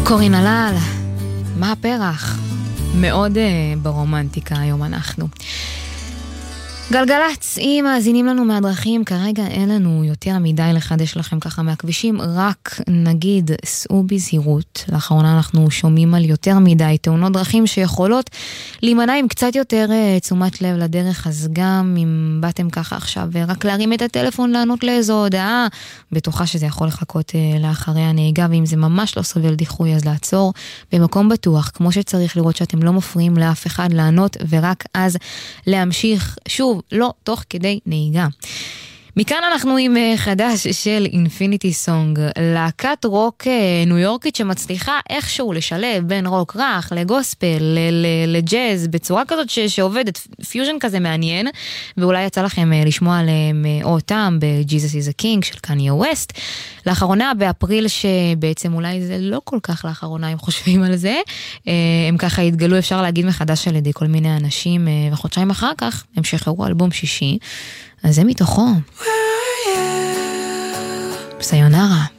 קורין הלל, מה הפרח? מאוד ברומנטיקה היום אנחנו. גלגלץ, אם מאזינים לנו מהדרכים, כרגע אין לנו יותר מדי לחדש לכם ככה מהכבישים, רק נגיד סעו בזהירות. לאחרונה אנחנו שומעים על יותר מדי תאונות דרכים שיכולות להימנע עם קצת יותר תשומת לב לדרך, אז גם אם באתם ככה עכשיו רק להרים את הטלפון לענות לאיזו הודעה, בטוחה שזה יכול לחכות לאחרי הנהיגה, ואם זה ממש לא סובל דיחוי אז לעצור במקום בטוח, כמו שצריך, לראות שאתם לא מפריעים לאף אחד, לענות ורק אז להמשיך. שוב, לא תוך כדי נהיגה. מכאן אנחנו עם חדש של אינפיניטי סונג, להקת רוק ניו יורקית שמצליחה איכשהו לשלב בין רוק רך לגוספל, לג'אז, בצורה כזאת שעובדת, פיוז'ן כזה מעניין, ואולי יצא לכם לשמוע עליהם או אותם ב-Jesus is a King של קניה ווסט. לאחרונה, באפריל, שבעצם אולי זה לא כל כך לאחרונה אם חושבים על זה, הם ככה התגלו, אפשר להגיד מחדש על ידי כל מיני אנשים, וחודשיים אחר כך הם שחררו אלבום שישי, אז זה מתוכו. סיונרה.